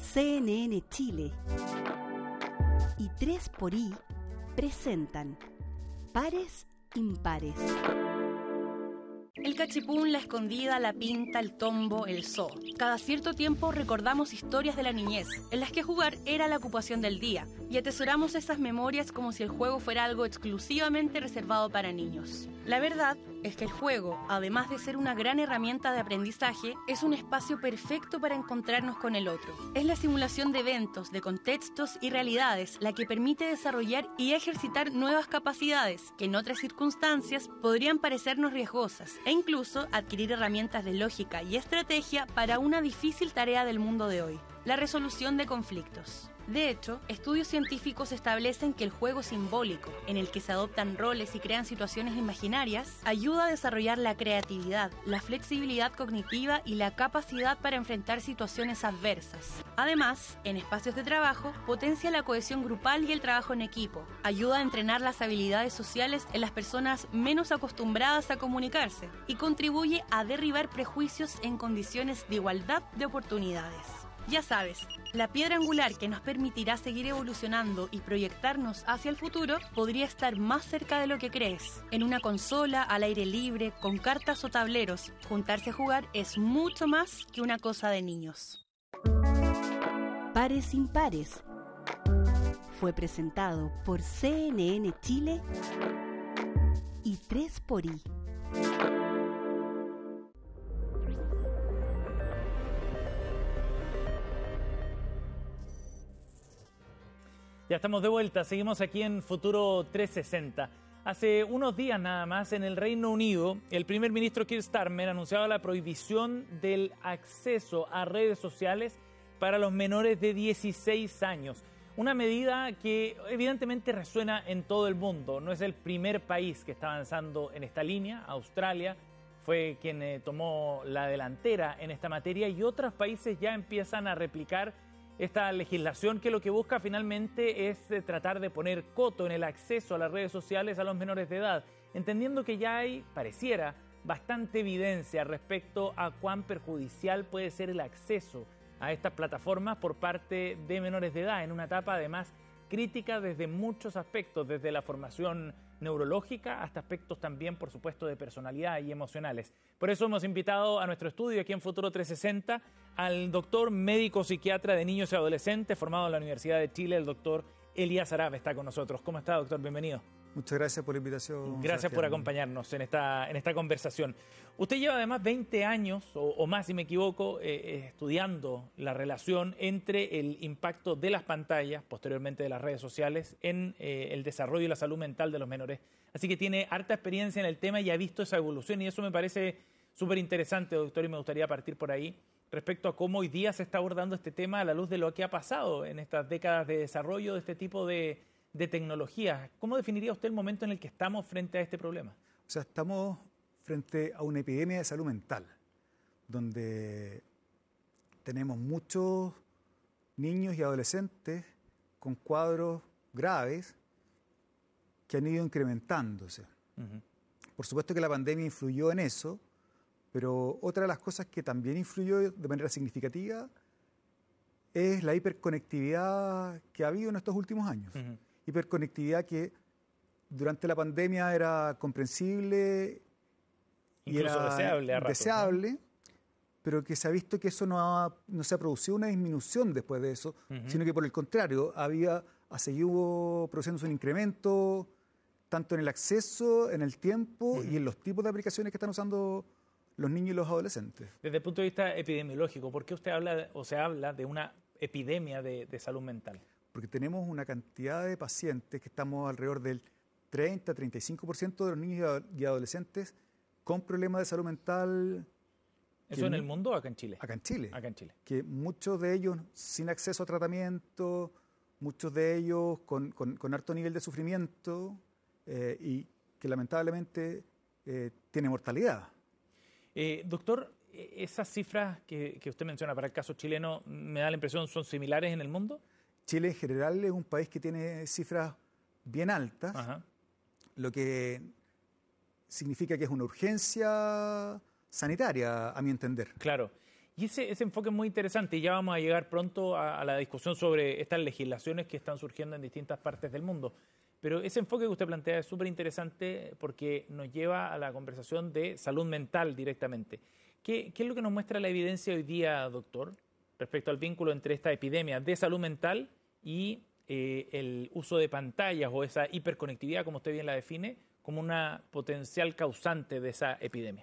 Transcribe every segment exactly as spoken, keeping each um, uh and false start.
C N N Chile y tres por I presentan Pares Impares. El cachipún, la escondida, la pinta, el tombo, el zoo. Cada cierto tiempo recordamos historias de la niñez, en las que jugar era la ocupación del día, y atesoramos esas memorias como si el juego fuera algo exclusivamente reservado para niños. La verdad es que el juego, además de ser una gran herramienta de aprendizaje, es un espacio perfecto para encontrarnos con el otro. Es la simulación de eventos, de contextos y realidades la que permite desarrollar y ejercitar nuevas capacidades que en otras circunstancias podrían parecernos riesgosas, e incluso adquirir herramientas de lógica y estrategia para una difícil tarea del mundo de hoy: la resolución de conflictos. De hecho, estudios científicos establecen que el juego simbólico, en el que se adoptan roles y crean situaciones imaginarias, ayuda a desarrollar la creatividad, la flexibilidad cognitiva y la capacidad para enfrentar situaciones adversas. Además, en espacios de trabajo, potencia la cohesión grupal y el trabajo en equipo, ayuda a entrenar las habilidades sociales en las personas menos acostumbradas a comunicarse y contribuye a derribar prejuicios en condiciones de igualdad de oportunidades. Ya sabes, la piedra angular que nos permitirá seguir evolucionando y proyectarnos hacia el futuro podría estar más cerca de lo que crees. En una consola, al aire libre, con cartas o tableros, juntarse a jugar es mucho más que una cosa de niños. Pares Impares fue presentado por C N N Chile y tres por I. Ya estamos de vuelta, seguimos aquí en Futuro trescientos sesenta. Hace unos días nada más, en el Reino Unido, el primer ministro Keir Starmer anunciaba la prohibición del acceso a redes sociales para los menores de dieciséis años. Una medida que evidentemente resuena en todo el mundo. No es el primer país que está avanzando en esta línea. Australia fue quien eh, tomó la delantera en esta materia y otros países ya empiezan a replicar esta legislación que lo que busca finalmente es tratar de poner coto en el acceso a las redes sociales a los menores de edad, entendiendo que ya hay, pareciera, bastante evidencia respecto a cuán perjudicial puede ser el acceso a estas plataformas por parte de menores de edad, en una etapa además crítica desde muchos aspectos, desde la formación neurológica hasta aspectos también, por supuesto, de personalidad y emocionales. Por eso hemos invitado a nuestro estudio aquí en Futuro trescientos sesenta al doctor médico psiquiatra de niños y adolescentes formado en la Universidad de Chile, el doctor Elías Arab está con nosotros. ¿Cómo está, doctor? Bienvenido. Muchas gracias por la invitación. Gracias Sebastián. por acompañarnos en esta, en esta conversación. Usted lleva además veinte años, o, o más si me equivoco, eh, estudiando la relación entre el impacto de las pantallas, posteriormente de las redes sociales, en eh, el desarrollo y la salud mental de los menores. Así que tiene harta experiencia en el tema y ha visto esa evolución y eso me parece súper interesante, doctor, y me gustaría partir por ahí respecto a cómo hoy día se está abordando este tema a la luz de lo que ha pasado en estas décadas de desarrollo de este tipo de de tecnología. ¿Cómo definiría usted el momento en el que estamos frente a este problema? O sea, estamos frente a una epidemia de salud mental, donde tenemos muchos niños y adolescentes con cuadros graves que han ido incrementándose. Uh-huh. Por supuesto que la pandemia influyó en eso, pero otra de las cosas que también influyó de manera significativa es la hiperconectividad que ha habido en estos últimos años. Uh-huh. Hiperconectividad que durante la pandemia era comprensible incluso y era deseable, a ratos, deseable, ¿no? Pero que se ha visto que eso no, ha, no se ha producido una disminución después de eso, uh-huh. sino que por el contrario, había, ha seguido produciéndose un incremento tanto en el acceso, en el tiempo uh-huh. y en los tipos de aplicaciones que están usando los niños y los adolescentes. Desde el punto de vista epidemiológico, ¿por qué usted habla o se habla de una epidemia de, de salud mental? Porque tenemos una cantidad de pacientes que estamos alrededor del treinta a treinta y cinco por ciento de los niños y adolescentes con problemas de salud mental. ¿Eso en el mundo o acá en Chile? Acá en Chile. Acá en Chile. Que muchos de ellos sin acceso a tratamiento, muchos de ellos con, con, con alto nivel de sufrimiento eh, y que lamentablemente eh, tiene mortalidad. Eh, doctor, ¿esas cifras que, que usted menciona para el caso chileno me da la impresión son similares en el mundo? Chile en general es un país que tiene cifras bien altas, Ajá. lo que significa que es una urgencia sanitaria, a mi entender. Claro. Y ese, ese enfoque es muy interesante y ya vamos a llegar pronto a, a la discusión sobre estas legislaciones que están surgiendo en distintas partes del mundo. Pero ese enfoque que usted plantea es súper interesante porque nos lleva a la conversación de salud mental directamente. ¿Qué, ¿Qué es lo que nos muestra la evidencia hoy día, doctor, respecto al vínculo entre esta epidemia de salud mental y eh, el uso de pantallas o esa hiperconectividad, como usted bien la define, como una potencial causante de esa epidemia?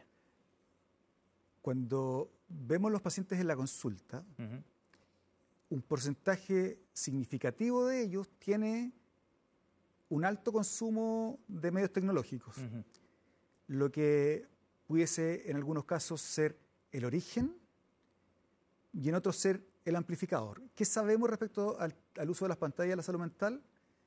Cuando vemos los pacientes en la consulta, uh-huh. un porcentaje significativo de ellos tiene un alto consumo de medios tecnológicos, uh-huh. lo que pudiese en algunos casos ser el origen y en otros ser el amplificador. ¿Qué sabemos respecto al, al uso de las pantallas en la salud mental?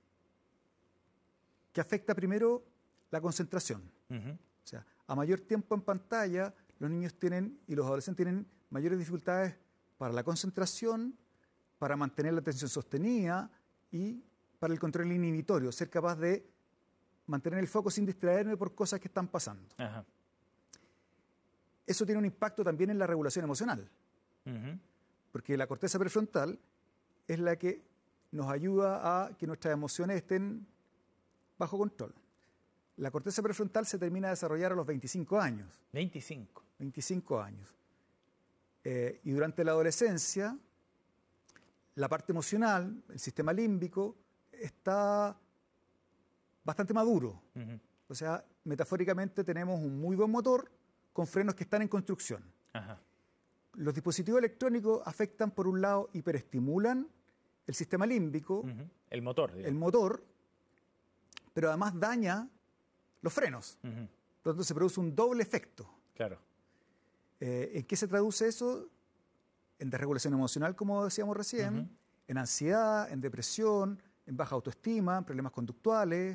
Que afecta primero la concentración. Uh-huh. O sea, a mayor tiempo en pantalla, los niños tienen y los adolescentes tienen mayores dificultades para la concentración, para mantener la atención sostenida y para el control inhibitorio, ser capaz de mantener el foco sin distraerme por cosas que están pasando. Ajá. Eso tiene un impacto también en la regulación emocional, uh-huh. porque la corteza prefrontal es la que nos ayuda a que nuestras emociones estén bajo control. La corteza prefrontal se termina de desarrollar a los veinticinco años. veinticinco. veinticinco años. Eh, y durante la adolescencia, la parte emocional, el sistema límbico, está bastante maduro. Uh-huh. O sea, metafóricamente tenemos un muy buen motor con frenos que están en construcción. Ajá. Los dispositivos electrónicos afectan, por un lado, hiperestimulan el sistema límbico. Uh-huh. El motor. Digamos. El motor, pero además daña los frenos. Uh-huh. Por lo tanto, se produce un doble efecto. Claro. Eh, ¿En qué se traduce eso? En desregulación emocional, como decíamos recién, uh-huh. en ansiedad, en depresión, en baja autoestima, en problemas conductuales,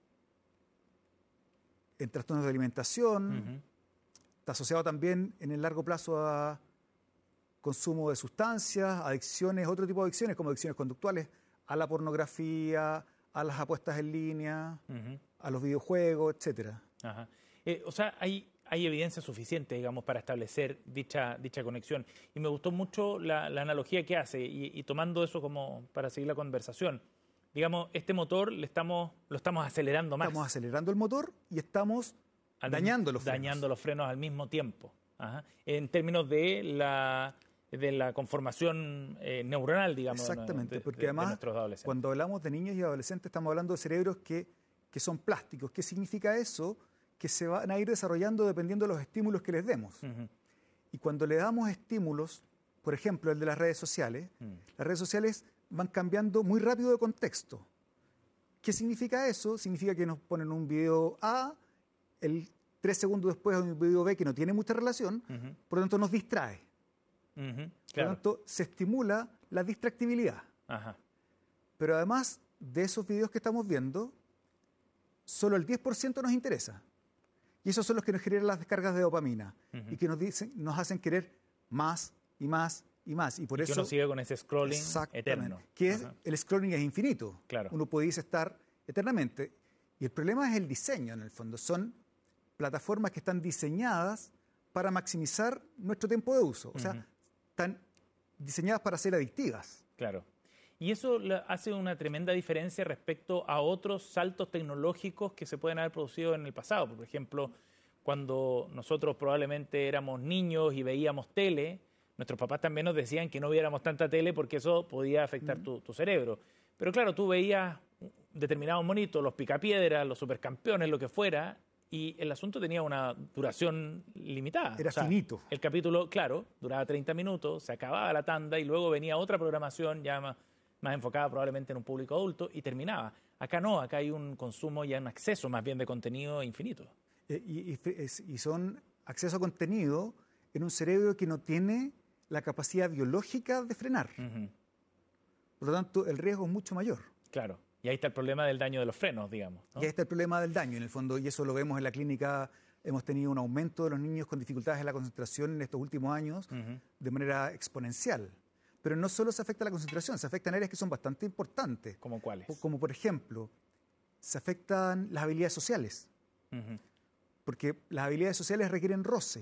en trastornos de alimentación. Uh-huh. Está asociado también en el largo plazo a consumo de sustancias, adicciones, otro tipo de adicciones, como adicciones conductuales, a la pornografía, a las apuestas en línea, uh-huh. a los videojuegos, etcétera. Ajá. Eh, o sea, hay, hay evidencia suficiente, digamos, para establecer dicha, dicha conexión. Y me gustó mucho la, la analogía que hace, y, y tomando eso como para seguir la conversación. Digamos, este motor le estamos, lo estamos acelerando más. Estamos acelerando el motor y estamos al dañando los frenos. Dañando los frenos al mismo tiempo. Ajá. En términos de la, de la conformación eh, neuronal, digamos. Exactamente, de, porque de, además, de nuestros adolescentes. Cuando hablamos de niños y adolescentes, estamos hablando de cerebros que, que son plásticos. ¿Qué significa eso? Que se van a ir desarrollando dependiendo de los estímulos que les demos. Uh-huh. Y cuando le damos estímulos, por ejemplo, el de las redes sociales, uh-huh. las redes sociales van cambiando muy rápido de contexto. ¿Qué significa eso? Significa que nos ponen un video A, el tres segundos después un video B que no tiene mucha relación, uh-huh. por lo tanto nos distrae. Uh-huh. Claro. Por lo tanto, se estimula la distractibilidad. Uh-huh. Pero además de esos videos que estamos viendo, solo el diez por ciento nos interesa. Y esos son los que nos generan las descargas de dopamina uh-huh. y que nos, dicen, nos hacen querer más y más y más. Y por y eso que uno sigue con ese scrolling eterno. Que es, uh-huh. el scrolling es infinito. Claro. Uno puede estar eternamente. Y el problema es el diseño, en el fondo. Son plataformas que están diseñadas para maximizar nuestro tiempo de uso. O uh-huh. sea, están diseñadas para ser adictivas. Claro. Y eso hace una tremenda diferencia respecto a otros saltos tecnológicos que se pueden haber producido en el pasado. Por ejemplo, cuando nosotros probablemente éramos niños y veíamos tele, nuestros papás también nos decían que no viéramos tanta tele porque eso podía afectar uh-huh. tu, tu cerebro. Pero claro, tú veías determinados monitos, los picapiedras, los supercampeones, lo que fuera, y el asunto tenía una duración limitada. Era o sea, finito. El capítulo, claro, duraba treinta minutos, se acababa la tanda y luego venía otra programación ya más, más enfocada probablemente en un público adulto y terminaba. Acá no, acá hay un consumo y un acceso más bien de contenido infinito. Eh, y, y, y son acceso a contenido en un cerebro que no tiene la capacidad biológica de frenar. Uh-huh. Por lo tanto, el riesgo es mucho mayor. Claro. Y ahí está el problema del daño de los frenos, digamos, ¿no? Y ahí está el problema del daño, en el fondo, y eso lo vemos en la clínica. Hemos tenido un aumento de los niños con dificultades en la concentración en estos últimos años uh-huh. de manera exponencial. Pero no solo se afecta la concentración, se afectan áreas que son bastante importantes. ¿Cómo cuáles? Como, por ejemplo, se afectan las habilidades sociales. Uh-huh. Porque las habilidades sociales requieren roce.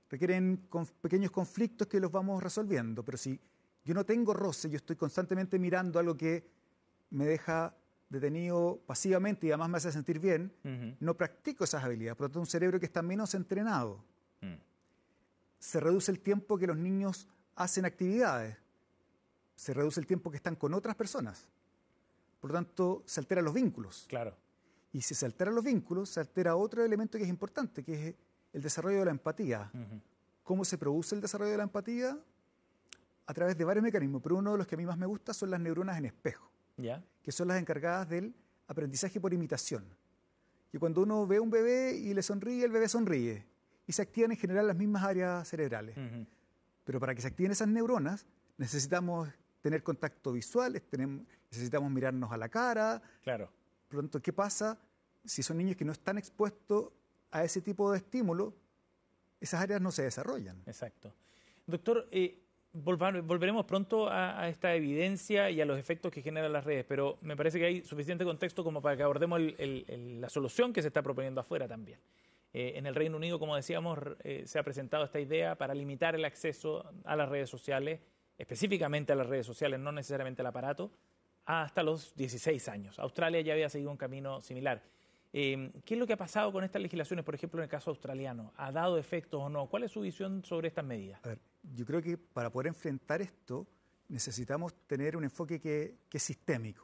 requieren conf- pequeños conflictos que los vamos resolviendo. Pero si yo no tengo roce, yo estoy constantemente mirando algo que me deja detenido pasivamente y además me hace sentir bien, uh-huh. no practico esas habilidades. Por lo tanto, un cerebro que está menos entrenado. Uh-huh. Se reduce el tiempo que los niños hacen actividades. Se reduce el tiempo que están con otras personas. Por lo tanto, se alteran los vínculos. Claro. Y si se alteran los vínculos, se altera otro elemento que es importante, que es el desarrollo de la empatía. Uh-huh. ¿Cómo se produce el desarrollo de la empatía? A través de varios mecanismos, pero uno de los que a mí más me gusta son las neuronas en espejo, ¿ya? Que son las encargadas del aprendizaje por imitación. Que cuando uno ve a un bebé y le sonríe, el bebé sonríe. Y se activan en general las mismas áreas cerebrales. Uh-huh. Pero para que se activen esas neuronas, necesitamos tener contacto visual, tenemos, necesitamos mirarnos a la cara. Claro. Por lo tanto, ¿qué pasa si son niños que no están expuestos a ese tipo de estímulo? Esas áreas no se desarrollan. Exacto. Doctor, eh, volvar, volveremos pronto a, a esta evidencia y a los efectos que generan las redes, pero me parece que hay suficiente contexto como para que abordemos el, el, el, la solución que se está proponiendo afuera también. Eh, en el Reino Unido, como decíamos, eh, se ha presentado esta idea para limitar el acceso a las redes sociales, específicamente a las redes sociales, no necesariamente al aparato, hasta los dieciséis años. Australia ya había seguido un camino similar. Eh, ¿Qué es lo que ha pasado con estas legislaciones, por ejemplo, en el caso australiano? ¿Ha dado efectos o no? ¿Cuál es su visión sobre estas medidas? A ver, yo creo que para poder enfrentar esto necesitamos tener un enfoque que, que es sistémico,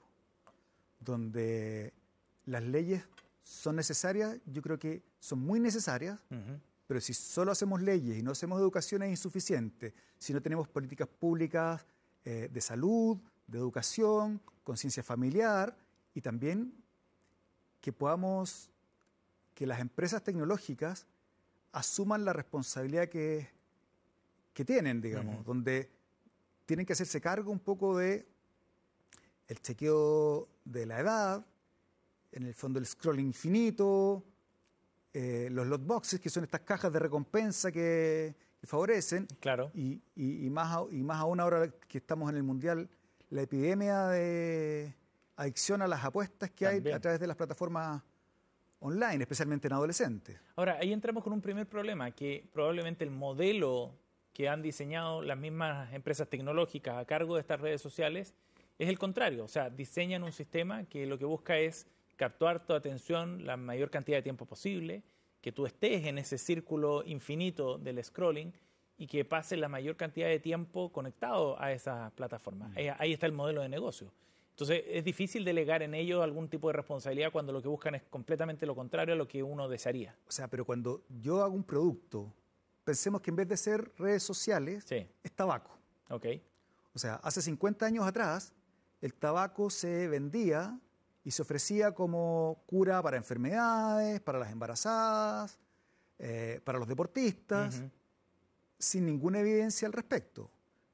donde las leyes son necesarias, yo creo que son muy necesarias, uh-huh. pero si solo hacemos leyes y no hacemos educación es insuficiente, si no tenemos políticas públicas eh, de salud, de educación, conciencia familiar y también que podamos, que las empresas tecnológicas asuman la responsabilidad que, que tienen, digamos, uh-huh. donde tienen que hacerse cargo un poco de el chequeo de la edad, en el fondo el scrolling infinito, eh, los lot boxes, que son estas cajas de recompensa que, que favorecen, claro. y, y, y, más, y más aún ahora que estamos en el Mundial, la epidemia de adicción a las apuestas que También. hay a través de las plataformas online, especialmente en adolescentes. Ahora, ahí entramos con un primer problema, que probablemente el modelo que han diseñado las mismas empresas tecnológicas a cargo de estas redes sociales es el contrario. O sea, diseñan un sistema que lo que busca es captar tu atención la mayor cantidad de tiempo posible, que tú estés en ese círculo infinito del scrolling y que pases la mayor cantidad de tiempo conectado a esas plataformas. Mm. Ahí, ahí está el modelo de negocio. Entonces, es difícil delegar en ellos algún tipo de responsabilidad cuando lo que buscan es completamente lo contrario a lo que uno desearía. O sea, pero cuando yo hago un producto, pensemos que en vez de ser redes sociales, sí. es tabaco. Okay. O sea, hace cincuenta años atrás, el tabaco se vendía y se ofrecía como cura para enfermedades, para las embarazadas, eh, para los deportistas, uh-huh. sin ninguna evidencia al respecto.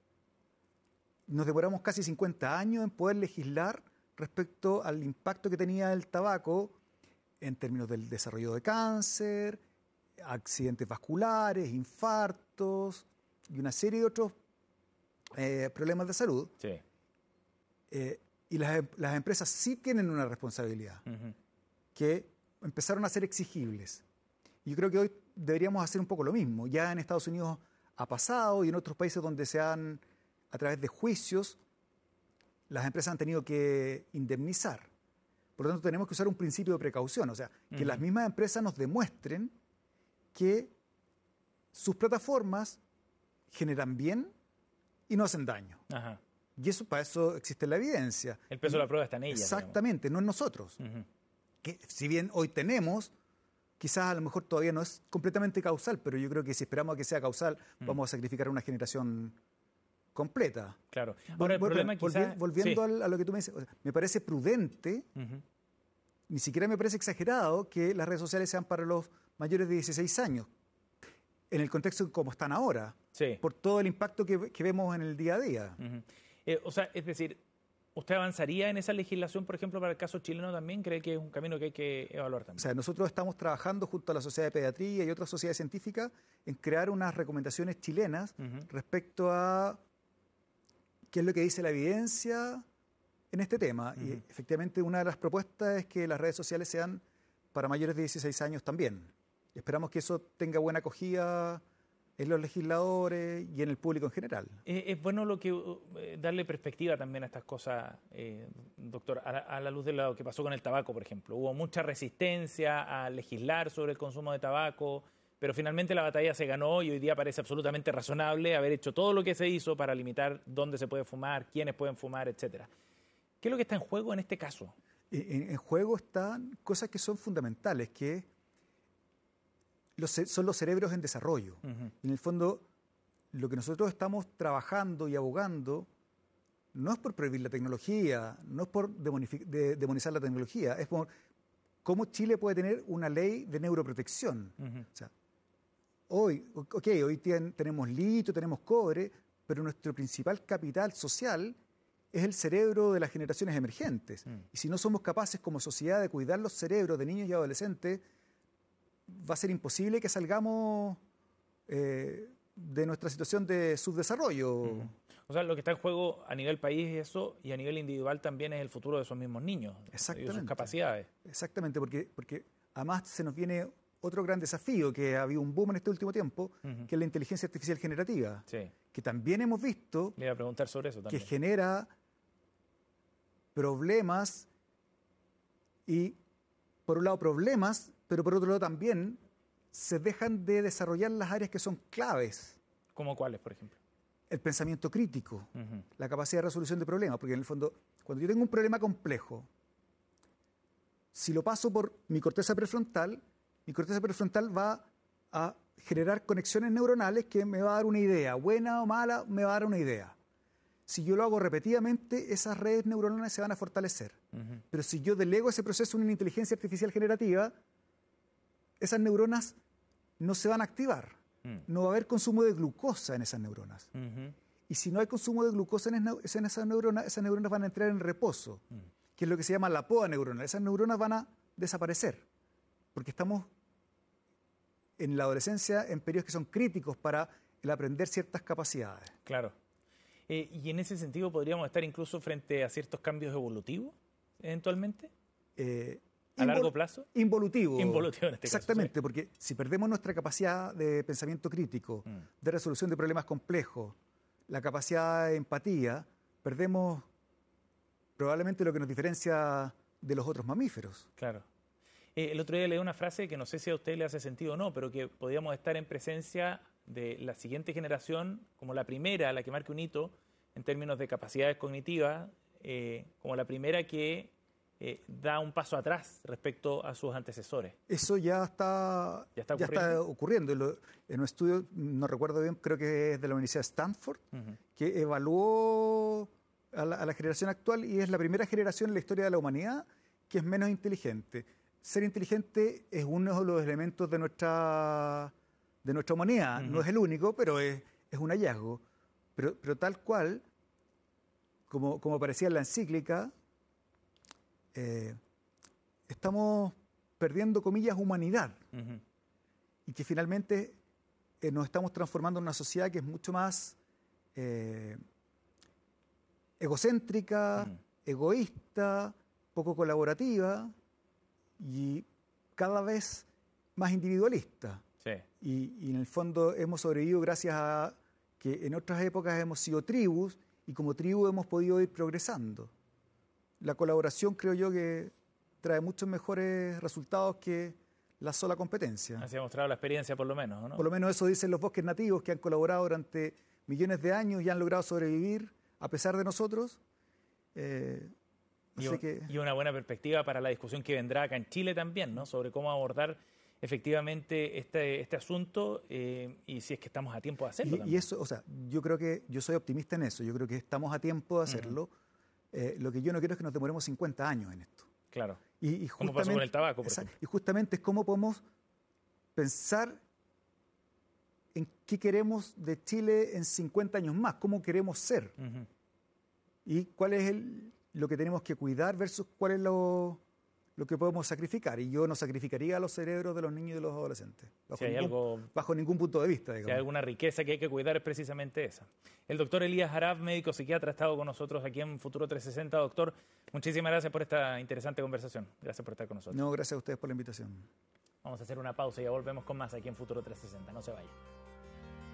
Nos demoramos casi cincuenta años en poder legislar respecto al impacto que tenía el tabaco en términos del desarrollo de cáncer, accidentes vasculares, infartos y una serie de otros eh, problemas de salud. Sí. Eh, y las, las empresas sí tienen una responsabilidad, uh-huh. que empezaron a ser exigibles. Y yo creo que hoy deberíamos hacer un poco lo mismo. Ya en Estados Unidos ha pasado y en otros países donde se han, a través de juicios, las empresas han tenido que indemnizar. Por lo tanto, tenemos que usar un principio de precaución. O sea, que uh-huh. las mismas empresas nos demuestren que sus plataformas generan bien y no hacen daño. Ajá. Y eso, para eso existe la evidencia. El peso de la prueba está en ellas. Exactamente, digamos. No en nosotros. Uh-huh. Que si bien hoy tenemos, quizás a lo mejor todavía no es completamente causal, pero yo creo que si esperamos a que sea causal, uh-huh. vamos a sacrificar una generación completa. Claro. Ahora, el Vol- problema volvi- quizás... Volviendo sí. a, a lo que tú me dices, o sea, me parece prudente, uh-huh. ni siquiera me parece exagerado que las redes sociales sean para los mayores de dieciséis años, en el contexto como están ahora, sí. por todo el impacto que, que vemos en el día a día. Uh-huh. Eh, o sea, es decir, ¿usted avanzaría en esa legislación, por ejemplo, para el caso chileno también? ¿Cree que es un camino que hay que evaluar también? O sea, nosotros estamos trabajando junto a la Sociedad de Pediatría y otras sociedades científicas en crear unas recomendaciones chilenas uh-huh. respecto a qué es lo que dice la evidencia en este tema. Uh-huh. Y efectivamente una de las propuestas es que las redes sociales sean para mayores de dieciséis años también. Esperamos que eso tenga buena acogida en los legisladores y en el público en general. Es, es bueno lo que eh, darle perspectiva también a estas cosas, eh, doctor, a la, a la luz de lo que pasó con el tabaco, por ejemplo. Hubo mucha resistencia a legislar sobre el consumo de tabaco, pero finalmente la batalla se ganó y hoy día parece absolutamente razonable haber hecho todo lo que se hizo para limitar dónde se puede fumar, quiénes pueden fumar, etcétera. ¿Qué es lo que está en juego en este caso? En, en juego están cosas que son fundamentales, que los, son los cerebros en desarrollo. Uh-huh. En el fondo, lo que nosotros estamos trabajando y abogando no es por prohibir la tecnología, no es por de, demonizar la tecnología, es por cómo Chile puede tener una ley de neuroprotección. Uh-huh. O sea, hoy, ok, hoy ten, tenemos litio, tenemos cobre, pero nuestro principal capital social es el cerebro de las generaciones emergentes. Mm. Y si no somos capaces como sociedad de cuidar los cerebros de niños y adolescentes, va a ser imposible que salgamos eh, de nuestra situación de subdesarrollo. Mm. O sea, lo que está en juego a nivel país es eso, y a nivel individual también es el futuro de esos mismos niños. Exactamente. Y sus capacidades. Exactamente, porque, porque además se nos viene otro gran desafío, que ha habido un boom en este último tiempo, uh-huh. que es la inteligencia artificial generativa, sí. que también hemos visto Le iba a preguntar sobre eso también. que genera problemas, y por un lado problemas, pero por otro lado también se dejan de desarrollar las áreas que son claves. ¿Cómo cuáles, por ejemplo? El pensamiento crítico, uh-huh. la capacidad de resolución de problemas, porque en el fondo, cuando yo tengo un problema complejo, si lo paso por mi corteza prefrontal, mi corteza prefrontal va a generar conexiones neuronales que me va a dar una idea, buena o mala, me va a dar una idea. Si yo lo hago repetidamente, esas redes neuronales se van a fortalecer. Uh-huh. Pero si yo delego ese proceso en una inteligencia artificial generativa, esas neuronas no se van a activar. Uh-huh. No va a haber consumo de glucosa en esas neuronas. Uh-huh. Y si no hay consumo de glucosa en, es, en esas neuronas, esas neuronas van a entrar en reposo, uh-huh. que es lo que se llama la poda neuronal. Esas neuronas van a desaparecer, porque estamos en la adolescencia en periodos que son críticos para el aprender ciertas capacidades. Claro. Eh, ¿Y en ese sentido podríamos estar incluso frente a ciertos cambios evolutivos, eventualmente? Eh, ¿A largo plazo? Involutivo. Involutivo en este Exactamente, caso, sí. Porque si perdemos nuestra capacidad de pensamiento crítico, mm. de resolución de problemas complejos, la capacidad de empatía, perdemos probablemente lo que nos diferencia de los otros mamíferos. Claro. Eh, el otro día leí una frase que no sé si a usted le hace sentido o no, pero que podríamos estar en presencia de la siguiente generación como la primera, la que marque un hito en términos de capacidades cognitivas, eh, como la primera que eh, da un paso atrás respecto a sus antecesores. Eso ya está, ya está ya ocurriendo. Está ocurriendo. Lo, en un estudio, no recuerdo bien, creo que es de la Universidad de Stanford, uh-huh. que evaluó a la, a la generación actual y es la primera generación en la historia de la humanidad que es menos inteligente. Ser inteligente es uno de los elementos de nuestra... de nuestra humanidad. Uh-huh. No es el único, pero es, es un hallazgo. Pero, pero tal cual, como, como aparecía en la encíclica, eh, estamos perdiendo, comillas, humanidad. Uh-huh. Y que finalmente eh, nos estamos transformando en una sociedad que es mucho más eh, egocéntrica, uh-huh. egoísta, poco colaborativa y cada vez más individualista. Sí. Y, y en el fondo hemos sobrevivido gracias a que en otras épocas hemos sido tribus y como tribu hemos podido ir progresando. La colaboración creo yo que trae muchos mejores resultados que la sola competencia. Así ha mostrado la experiencia por lo menos, ¿no? Por lo menos eso dicen los bosques nativos que han colaborado durante millones de años y han logrado sobrevivir a pesar de nosotros. Eh, y, un, que... y una buena perspectiva para la discusión que vendrá acá en Chile también, ¿no? Sobre cómo abordar efectivamente este, este asunto eh, y si es que estamos a tiempo de hacerlo. Y, y eso, o sea, yo creo que yo soy optimista en eso, yo creo que estamos a tiempo de hacerlo. Uh-huh. eh, lo que yo no quiero es que nos demoremos cincuenta años en esto. Claro. Y, y ¿Cómo pasó con el tabaco, por esa, ejemplo? Y justamente es cómo podemos pensar en qué queremos de Chile en cincuenta años más, cómo queremos ser. Uh-huh. Y cuál es el, lo que tenemos que cuidar versus cuál es lo... lo que podemos sacrificar, y yo no sacrificaría a los cerebros de los niños y de los adolescentes, bajo, si hay ningún, algo, bajo ningún punto de vista. Digamos. Si hay alguna riqueza que hay que cuidar es precisamente esa. El doctor Elías Jarab, médico psiquiatra, ha estado con nosotros aquí en Futuro trescientos sesenta. Doctor, muchísimas gracias por esta interesante conversación. Gracias por estar con nosotros. No, gracias a ustedes por la invitación. Vamos a hacer una pausa y ya volvemos con más aquí en Futuro trescientos sesenta. No se vayan.